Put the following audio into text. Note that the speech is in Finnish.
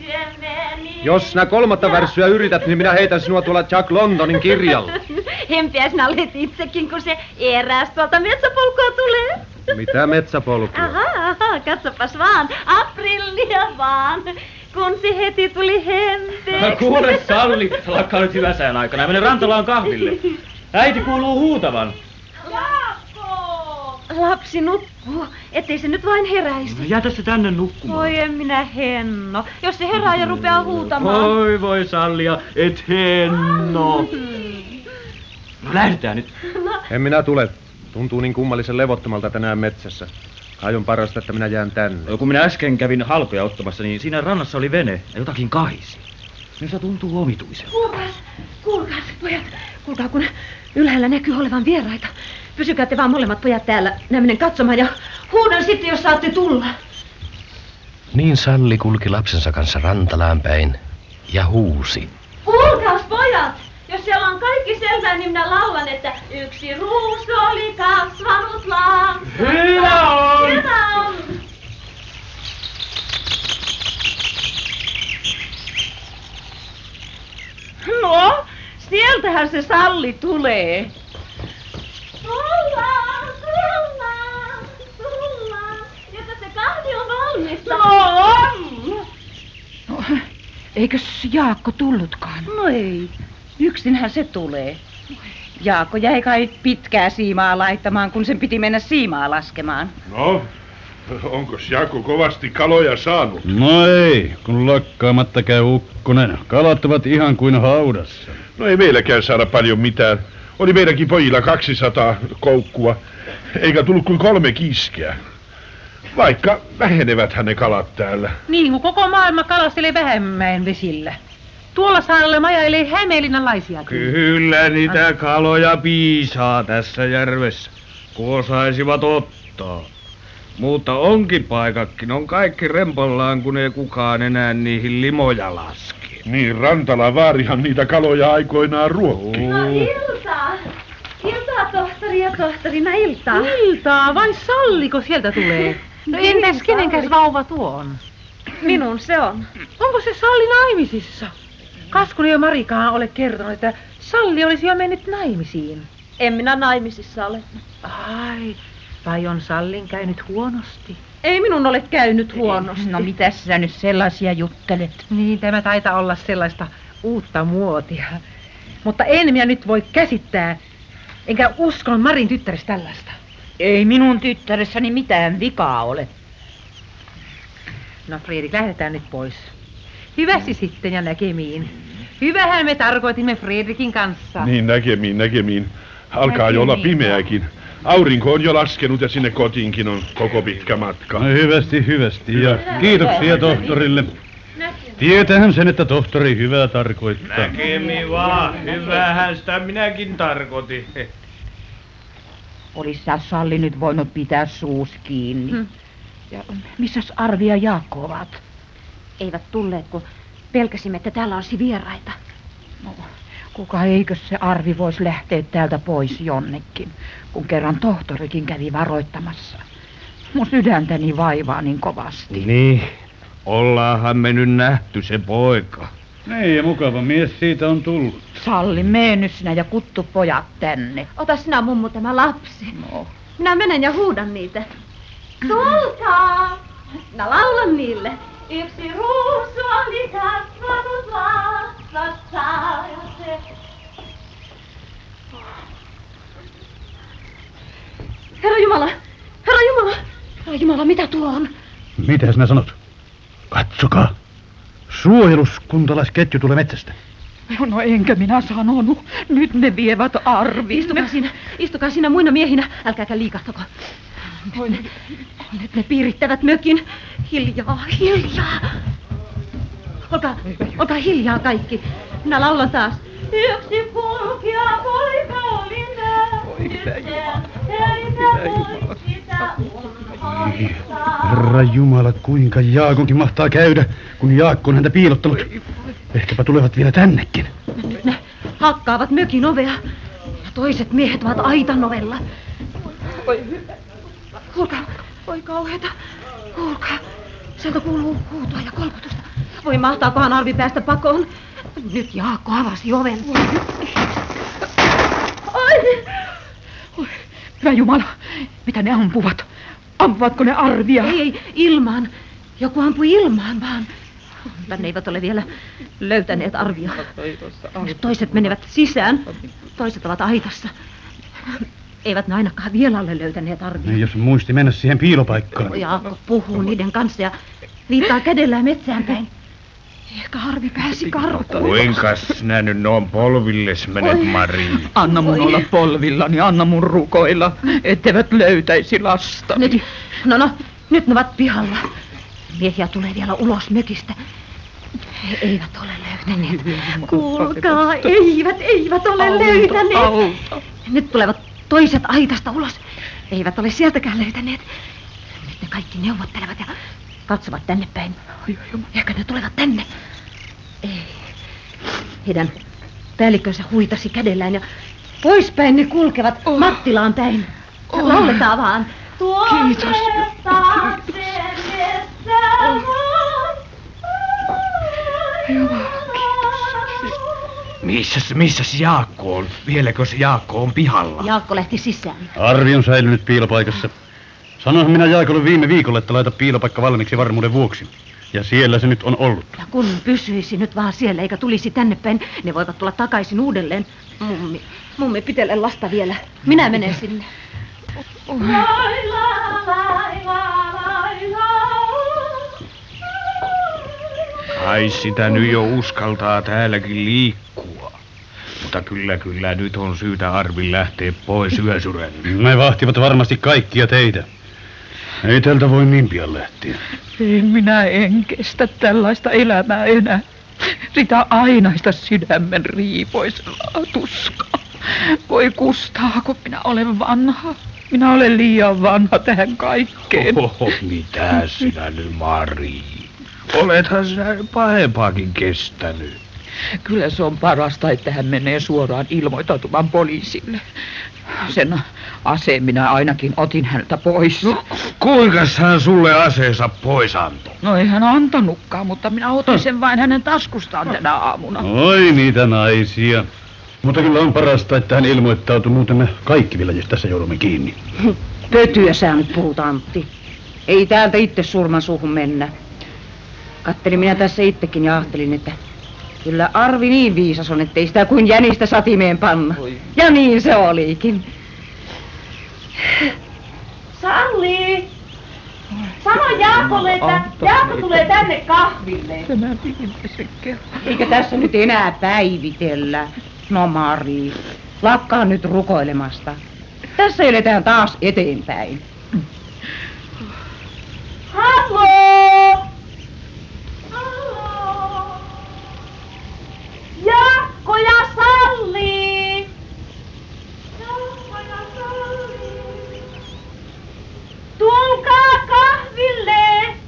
Jos sinä kolmatta värssyä yrität, niin minä heitän sinua tuolla Jack Londonin kirjalla. Hempiä sinä olet itsekin, kun se eräs tuolta metsäpolkua tulee. Mitä metsäpolkua? Aha, katsopas vaan. Aprillia vaan. Kun se heti tuli hempeeksi. Kuule Salli, lakkaa nyt hyvä sään aikana. Mene Rantalaan kahville. Äiti kuuluu huutavan. Lapsi nukkuu, ettei se nyt vain heräisi. No, jätä se tänne nukkumaan. Voi en minä Henno, jos se herää ja rupeaa huutamaan. Voi Sallia, et Henno. No lähdetään nyt. En minä tule. Tuntuu niin kummallisen levottomalta tänään metsässä. Kai on parasta, että minä jään tänne. No, kun minä äsken kävin halkoja ottamassa, niin siinä rannassa oli vene ja jotakin kahisi. Minusta tuntuu omituiselta. Kuulkaas, pojat. Kuulkaa, kun ylhäällä näkyy olevan vieraita. Pysykää te vaan molemmat pojat täällä. Minä menen katsomaan ja huudan sitten, jos saatte tulla. Niin Salli kulki lapsensa kanssa Rantalaan päin ja huusi. Kuulkaas, pojat! Jos siellä on kaikki selvää, niin minä laulan, että yksi ruusu oli kasvanut lampaan. Hyvä on! Hyvä on! No, sieltähän se Salli tulee. Tullaan, jotta se kahvi on valmista. No on! No, eikös Jaakko tullutkaan? No ei. Yksinhän se tulee. Jaakko jäi kai pitkää siimaa laittamaan, kun sen piti mennä siimaa laskemaan. No, onkos Jaakko kovasti kaloja saanut? No ei, kun lakkaamatta käy ukkonen. Kalat ovat ihan kuin haudassa. No ei meilläkään saada paljon mitään. Oli meidänkin pojilla 200 koukkua, eikä tullut kuin 3 kiskeä. Vaikka väheneväthän ne kalat täällä. Niin kuin koko maailma kalastelee vähemmän vesillä. Tuolla saarella majailee hämeenlinnalaisiakin. Kyllä niitä kaloja piisaa tässä järvessä, kun osaisivat ottaa. Mutta onkin paikatkin on kaikki rempallaan, kun ei kukaan enää niihin limoja laske. Niin, Rantalan vaarihan niitä kaloja aikoinaan ruokki. No iltaa! Iltaa, tohtori ja tohtorina, iltaa. Iltaa, vai Salliko sieltä tulee? No entäs kenenkäs vauva tuo on? Minun se on. Onko se Salli naimisissa? Kaskuni ja Marikaan ole kertonut, että Salli olisi jo mennyt naimisiin. En minä naimisissa ole. Ai, vai on Sallin käynyt huonosti? Ei minun ole käynyt huonosti. No mitäs sä nyt sellaisia juttelet? Niin, tämä taitaa olla sellaista uutta muotia. Mutta en minä nyt voi käsittää, enkä uskon Marin tyttärestä tällaista. Ei minun tyttäressäni mitään vikaa ole. No Fredrik, lähdetään nyt pois. Hyvästi sitten ja näkemiin. Hyvähän me tarkoitimme Fredrikin kanssa. Niin, näkemiin. Alkaa jo olla pimeäkin. Aurinko on jo laskenut ja sinne kotiinkin on koko pitkä matka. No hyvästi ja kiitoksia tohtorille. Tietähän sen, että tohtori hyvää tarkoittaa. Näkemi vaan, hyvähän sitä minäkin tarkoitin. Olis sä Salli nyt voinut pitää suus kiinni. Ja missäs Arvi ja Jaakko ovat? Eivät tulleet, kun pelkäsimme, että täällä olisi vieraita. No, kuka eikös se Arvi voisi lähteä täältä pois jonnekin, kun kerran tohtorikin kävi varoittamassa. Mun sydäntäni vaivaa niin kovasti. Niin, ollaanhan me nyt nähty se poika. Niin, ja mukava mies siitä on tullut. Salli, mene nyt sinä ja kuttu pojat tänne. Ota sinä, mummu, tämä lapsi. No. Minä menen ja huudan niitä. Tulkaa! Minä laulan niille. Yksi ruusu oli kasvanut vastassa ja se... Herra Jumala! Herra Jumala! Herra Jumala, mitä tuo on? Mitä sinä sanot? Katsokaa. Suojeluskuntalaisketju tulee metsästä. No enkä minä sanonut. Nyt ne vievät Arvi. Istukaa siinä muina miehinä. Älkääkä liikahtako. Nyt ne piirittävät mökin. Hiljaa. Olkaa hiljaa kaikki. Minä laulan taas. Yksi kulkija poika oli Herra Jumala, kuinka Jaakonkin mahtaa käydä, kun Jaakko on häntä piilottanut. Ehkäpä tulevat vielä tännekin. Nyt ne hakkaavat mökin ovea. Ja toiset miehet ovat aitan ovella. Kuulkaa, oi kauheeta. Kuulkaa, sieltä kuuluu huutoa ja kolkutusta. Voi mahtaakohan Arvi päästä pakoon? Nyt Jaakko avasi oven. Oi! Oi, hyvä Jumala, mitä ne ampuvat? Ampuvatko ne Arvia? Ei, ilmaan. Joku ampui ilmaan vaan. Tänne eivät ole vielä löytäneet Arvia. Nyt toiset menevät sisään, toiset ovat aitassa. Eivät ne ainakaan vielä ole löytäneet Arvia. Niin, jos muisti mennä siihen piilopaikkaan. Jaakko puhuu niiden kanssa ja viittaa kädellään metsään päin. Ehkä Arvi pääsi karkuun. Kuinkas sinä nyt noin polvilles menet, Mari? Anna mun olla polvillani, anna mun rukoilla, etteivät löytäisi lasta. Nyt ne ovat pihalla. Miehiä tulee vielä ulos mökistä. He eivät ole löytäneet. Kuulkaa, eivät ole löytäneet. Nyt tulevat toiset aitasta ulos. Eivät ole sieltäkään löytäneet. Nyt ne kaikki neuvottelevat ja katsovat tänne päin. Ehkä ne tulevat tänne. Ei. Heidän päällikkönsä huitasi kädellään ja poispäin ne kulkevat Mattilaan päin. Lauletaan vaan. Kiitos. Missäs Jaakko on? Vieläkö se Jaakko on pihalla? Jaakko lähti sisään. Arvi on säilynyt piilopaikassa. Sanoin minä Jaakolle viime viikolla, että laita piilopaikka valmiiksi varmuuden vuoksi. Ja siellä se nyt on ollut. Ja kun pysyisi nyt vaan siellä eikä tulisi tänne päin, ne voivat tulla takaisin uudelleen. Mummi pitele lasta vielä. Minä menen sinne. Kai sitä nyt jo uskaltaa täälläkin liikkua. Mutta kyllä nyt on syytä Arvin lähteä pois yösyrelle. Ne vahtivat varmasti kaikkia teitä. Ei tältä voi niin pian lähteä. Minä en kestä tällaista elämää enää. Sitä ainaista sydämen riipoisella tuskaa. Voi Kustaa, kun minä olen vanha. Minä olen liian vanha tähän kaikkeen. Oho, mitä sinä nyt, Mari? Olethan sinä pahempaakin kestänyt. Kyllä se on parasta, että hän menee suoraan ilmoittautumaan poliisille. Sen aseen minä ainakin otin häneltä pois. No, kuinkas hän sulle aseensa pois antoi? No ei hän antanutkaan, mutta minä otin sen vain hänen taskustaan tänä aamuna. Oi niitä naisia. Mutta kyllä on parasta, että hän ilmoittautui, muuten me kaikki villajes tässä joudumme kiinni. Pötyä sä nyt puhut, Antti. Ei täältä itse surman suuhun mennä. Kattelin minä tässä itsekin ja ajattelin, että kyllä Arvi niin viisas on, ettei sitä kuin jänistä satimeen panna. Ja niin se olikin. Salli! Sano Jaakolle, että Jaakko tulee tänne kahville. Tämä viimeisen kerran. Eikä tässä nyt enää päivitellä. No Mari, lakkaa nyt rukoilemasta. Tässä eletään taas eteenpäin.